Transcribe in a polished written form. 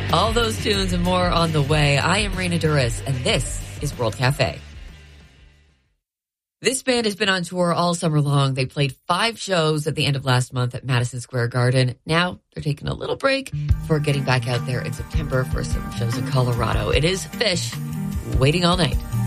All those tunes and more on the way. I am Raina Duras, and this is World Cafe. This band has been on tour all summer long. They played 5 shows at the end of last month at Madison Square Garden. Now they're taking a little break before getting back out there in September for some shows in Colorado. It is Fish, Waiting All Night.